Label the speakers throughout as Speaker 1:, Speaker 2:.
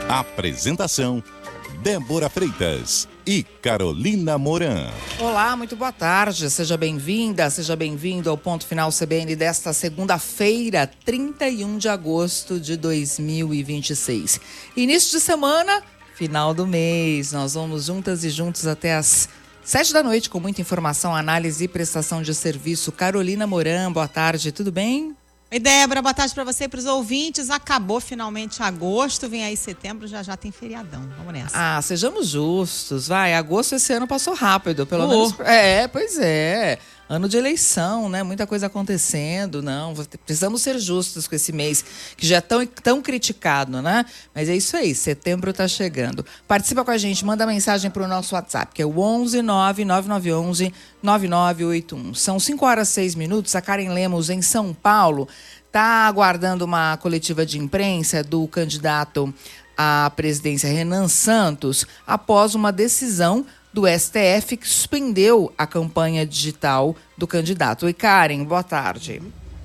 Speaker 1: Apresentação: Débora Freitas e Carolina Moran.
Speaker 2: Olá, muito boa tarde. Seja bem-vinda, seja bem-vindo ao Ponto Final CBN desta segunda-feira, 31 de agosto de 2026. Início de semana, final do mês. Nós vamos juntas e juntos até às 7 da noite com muita informação, análise e prestação de serviço. Carolina Moran, boa tarde, tudo bem?
Speaker 3: Oi, Débora, boa tarde para você e para os ouvintes. Acabou finalmente agosto, vem aí setembro, já tem feriadão. Vamos nessa.
Speaker 2: Ah, sejamos justos, vai. Agosto esse ano passou rápido, pelo menos. Pois é. Ano de eleição, né? Muita coisa acontecendo, não. Precisamos ser justos com esse mês, que já é tão criticado, né? Mas é isso aí, setembro tá chegando. Participa com a gente, manda mensagem pro nosso WhatsApp, que é o 11-9981. São 5h06. A Karen Lemos, em São Paulo, tá aguardando uma coletiva de imprensa do candidato à presidência, Renan Santos, após uma decisão do STF que suspendeu a campanha digital do candidato. Oi, Karen, boa tarde.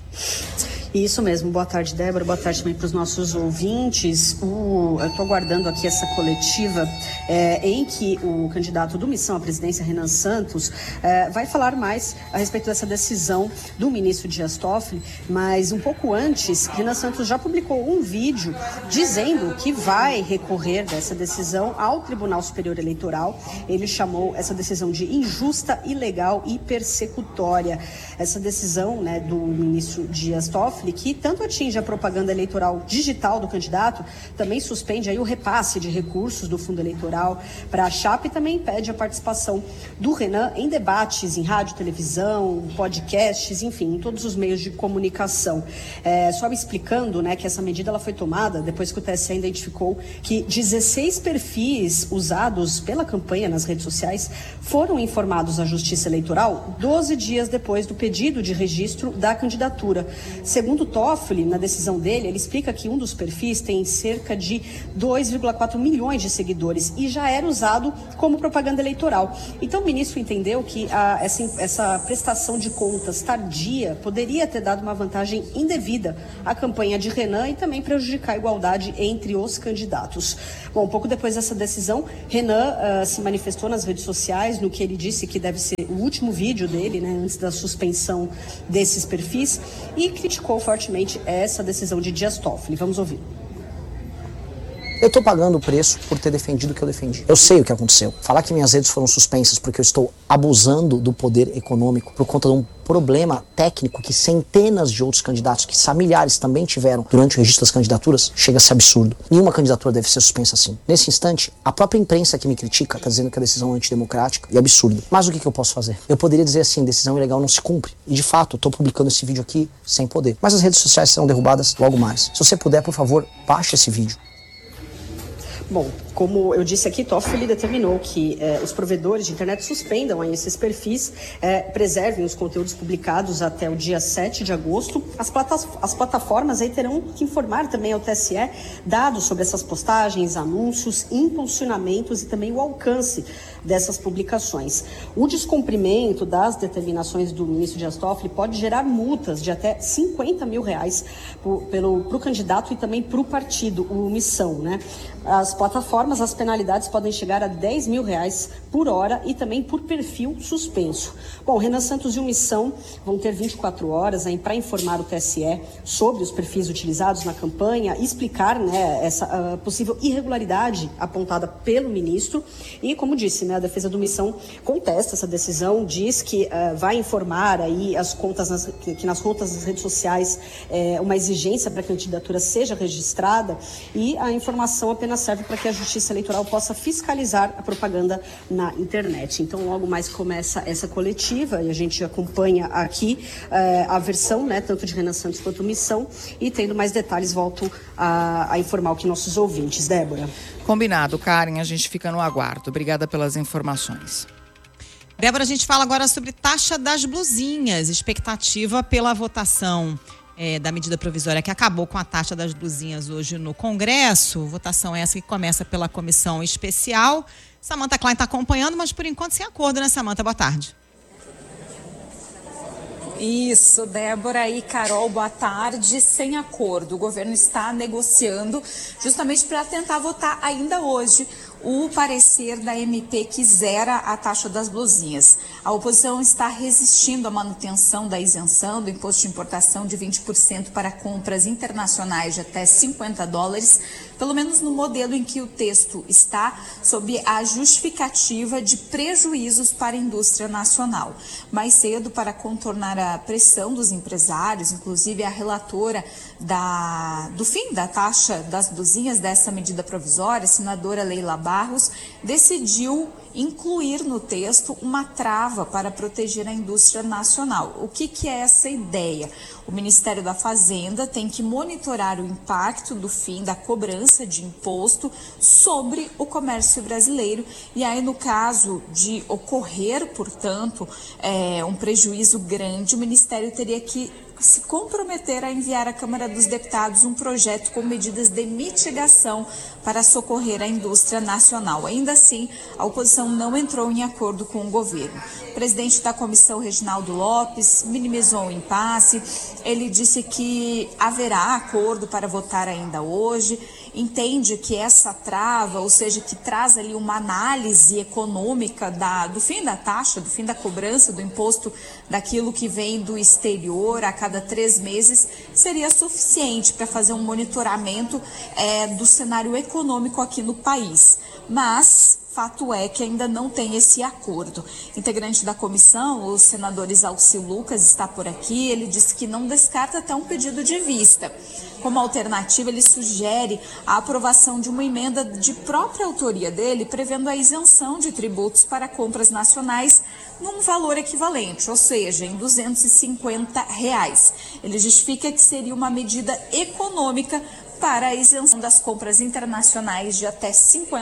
Speaker 4: Isso mesmo, boa tarde, Débora, boa tarde também para os nossos ouvintes. Eu estou aguardando aqui essa coletiva em que o candidato do Missão à presidência, Renan Santos, vai falar mais a respeito dessa decisão do ministro Dias Toffoli, mas um pouco antes, Renan Santos já publicou um vídeo dizendo que vai recorrer dessa decisão ao Tribunal Superior Eleitoral. Ele chamou essa decisão de injusta, ilegal e persecutória. Essa decisão, né, do ministro Dias Toffoli, que tanto atinge a propaganda eleitoral digital do candidato, também suspende aí o repasse de recursos do fundo eleitoral para a chapa e também impede a participação do Renan em debates em rádio, televisão, podcasts, enfim, em todos os meios de comunicação. Só me explicando, né, que essa medida ela foi tomada depois que o TSE identificou que 16 perfis usados pela campanha nas redes sociais foram informados à Justiça Eleitoral 12 dias depois do pedido de registro da candidatura. Segundo Toffoli, na decisão dele, ele explica que um dos perfis tem cerca de 2,4 milhões de seguidores e já era usado como propaganda eleitoral. Então o ministro entendeu que essa prestação de contas tardia poderia ter dado uma vantagem indevida à campanha de Renan e também prejudicar a igualdade entre os candidatos. Bom, pouco depois dessa decisão, Renan se manifestou nas redes sociais no que ele disse que deve ser o último vídeo dele, né, antes da suspensão desses perfis, e criticou fortemente essa decisão de Dias Toffoli. Vamos ouvir.
Speaker 5: Eu estou pagando o preço por ter defendido o que eu defendi. Eu sei o que aconteceu. Falar que minhas redes foram suspensas porque eu estou abusando do poder econômico por conta de um problema técnico que centenas de outros candidatos, que milhares também tiveram durante o registro das candidaturas, chega a ser absurdo. Nenhuma candidatura deve ser suspensa assim. Nesse instante, a própria imprensa que me critica está dizendo que a decisão é antidemocrática e absurda. Mas o que eu posso fazer? Eu poderia dizer assim, decisão ilegal não se cumpre. E de fato, estou publicando esse vídeo aqui sem poder. Mas as redes sociais serão derrubadas logo mais. Se você puder, por favor, baixe esse vídeo.
Speaker 4: Bom, como eu disse aqui, Toffoli determinou que os provedores de internet suspendam aí esses perfis, preservem os conteúdos publicados até o dia 7 de agosto. As plataformas aí terão que informar também ao TSE dados sobre essas postagens, anúncios, impulsionamentos e também o alcance dessas publicações. O descumprimento das determinações do ministro Dias Toffoli pode gerar multas de até R$50 mil para o candidato e também para o partido, o Missão, né? As plataformas, as penalidades podem chegar a R$10 mil por hora e também por perfil suspenso. Bom, Renan Santos e o Missão vão ter 24 horas para informar o TSE sobre os perfis utilizados na campanha, explicar, né, essa possível irregularidade apontada pelo ministro e, como disse, né, a defesa do Missão contesta essa decisão, diz que vai informar aí as contas nas contas das redes sociais uma exigência para que a candidatura seja registrada e a informação apenas serve para que a Justiça Eleitoral possa fiscalizar a propaganda na internet. Então, logo mais começa essa coletiva e a gente acompanha aqui a versão, né, tanto de Renan Santos quanto Missão, e tendo mais detalhes, volto a informar aqui nossos ouvintes. Débora.
Speaker 2: Combinado, Karen, a gente fica no aguardo. Obrigada pelas informações.
Speaker 3: Débora, a gente fala agora sobre taxa das blusinhas, expectativa pela votação da medida provisória que acabou com a taxa das blusinhas hoje no Congresso. Votação essa que começa pela comissão especial. Samantha Klein está acompanhando, mas por enquanto sem acordo, né, Samantha? Boa tarde.
Speaker 6: Isso, Débora e Carol, boa tarde. Sem acordo, o governo está negociando justamente para tentar votar ainda hoje o parecer da MP que zera a taxa das blusinhas. A oposição está resistindo à manutenção da isenção do imposto de importação de 20% para compras internacionais de até $50, pelo menos no modelo em que o texto está, sob a justificativa de prejuízos para a indústria nacional. Mais cedo, para contornar a pressão dos empresários, inclusive a relatora do fim da taxa das blusinhas dessa medida provisória, a senadora Leila Barros, decidiu incluir no texto uma trava para proteger a indústria nacional. O que é essa ideia? O Ministério da Fazenda tem que monitorar o impacto do fim da cobrança de imposto sobre o comércio brasileiro e aí, no caso de ocorrer, portanto, um prejuízo grande, o Ministério teria que se comprometer a enviar à Câmara dos Deputados um projeto com medidas de mitigação para socorrer a indústria nacional. Ainda assim, a oposição não entrou em acordo com o governo. O presidente da comissão, Reginaldo Lopes, minimizou o impasse. Ele disse que haverá acordo para votar ainda hoje, entende que essa trava, ou seja, que traz ali uma análise econômica do fim da taxa, do fim da cobrança do imposto daquilo que vem do exterior a cada 3 meses, seria suficiente para fazer um monitoramento do cenário econômico aqui no país. Mas fato é que ainda não tem esse acordo. Integrante da comissão, o senador Exalcir Lucas, está por aqui. Ele disse que não descarta até um pedido de vista. Como alternativa, ele sugere a aprovação de uma emenda de própria autoria dele, prevendo a isenção de tributos para compras nacionais num valor equivalente, ou seja, em R$250. Ele justifica que seria uma medida econômica para a isenção das compras internacionais de até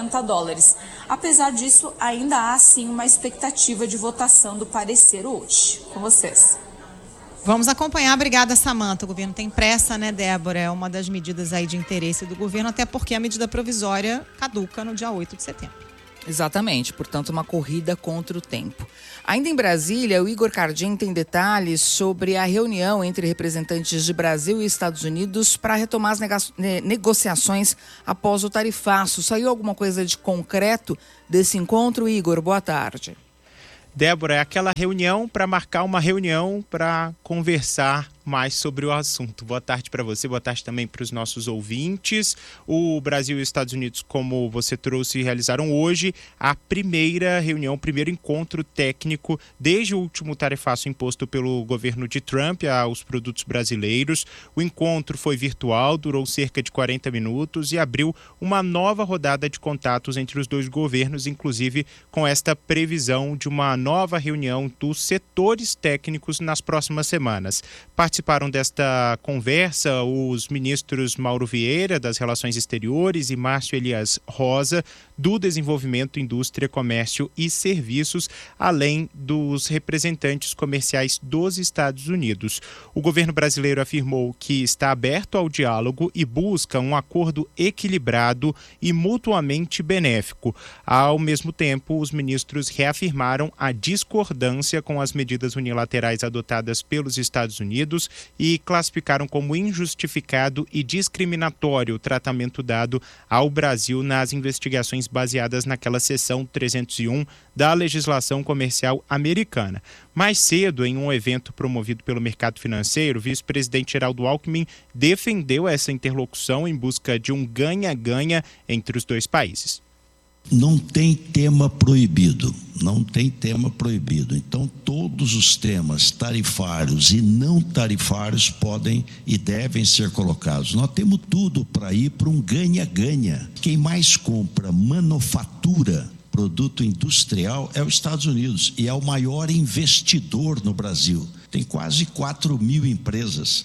Speaker 6: $50. Apesar disso, ainda há sim uma expectativa de votação do parecer hoje. Com vocês.
Speaker 3: Vamos acompanhar. Obrigada, Samanta. O governo tem pressa, né, Débora? É uma das medidas aí de interesse do governo, até porque a medida provisória caduca no dia 8 de setembro.
Speaker 2: Exatamente, portanto, uma corrida contra o tempo. Ainda em Brasília, o Igor Cardim tem detalhes sobre a reunião entre representantes de Brasil e Estados Unidos para retomar as negociações após o tarifaço. Saiu alguma coisa de concreto desse encontro? Igor, boa tarde.
Speaker 7: Débora, é aquela reunião para marcar uma reunião para conversar mais sobre o assunto. Boa tarde para você, boa tarde também para os nossos ouvintes. O Brasil e os Estados Unidos, como você trouxe, realizaram hoje a primeira reunião, o primeiro encontro técnico desde o último tarifaço imposto pelo governo de Trump aos produtos brasileiros. O encontro foi virtual, durou cerca de 40 minutos e abriu uma nova rodada de contatos entre os dois governos, inclusive com esta previsão de uma nova reunião dos setores técnicos nas próximas semanas. Participaram desta conversa os ministros Mauro Vieira, das Relações Exteriores, e Márcio Elias Rosa, do Desenvolvimento, Indústria, Comércio e Serviços, além dos representantes comerciais dos Estados Unidos. O governo brasileiro afirmou que está aberto ao diálogo e busca um acordo equilibrado e mutuamente benéfico. Ao mesmo tempo, os ministros reafirmaram a discordância com as medidas unilaterais adotadas pelos Estados Unidos e classificaram como injustificado e discriminatório o tratamento dado ao Brasil nas investigações baseadas naquela seção 301 da legislação comercial americana. Mais cedo, em um evento promovido pelo mercado financeiro, o vice-presidente Geraldo Alckmin defendeu essa interlocução em busca de um ganha-ganha entre os dois países.
Speaker 8: Não tem tema proibido, não tem tema proibido. Então, todos os temas tarifários e não tarifários podem e devem ser colocados. Nós temos tudo para ir para um ganha-ganha. Quem mais compra manufatura, produto industrial, é os Estados Unidos e é o maior investidor no Brasil. Tem quase 4.000 empresas.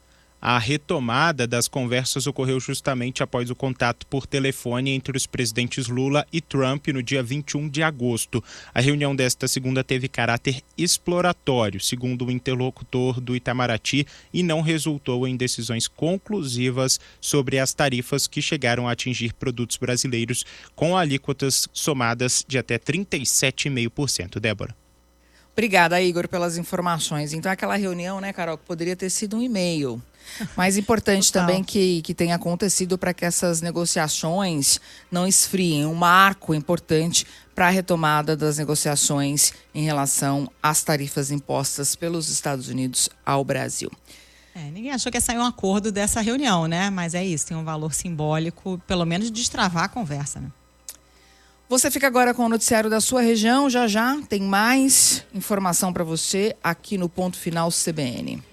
Speaker 7: A retomada das conversas ocorreu justamente após o contato por telefone entre os presidentes Lula e Trump no dia 21 de agosto. A reunião desta segunda teve caráter exploratório, segundo o interlocutor do Itamaraty, e não resultou em decisões conclusivas sobre as tarifas que chegaram a atingir produtos brasileiros com alíquotas somadas de até 37,5%. Débora.
Speaker 2: Obrigada, Igor, pelas informações. Então, aquela reunião, né, Carol, que poderia ter sido um e-mail. Mas importante também que tenha acontecido para que essas negociações não esfriem. Um marco importante para a retomada das negociações em relação às tarifas impostas pelos Estados Unidos ao Brasil.
Speaker 3: Ninguém achou que ia sair um acordo dessa reunião, né? Mas é isso, tem um valor simbólico, pelo menos de destravar a conversa, né?
Speaker 2: Você fica agora com o noticiário da sua região. Já tem mais informação para você aqui no Ponto Final CBN.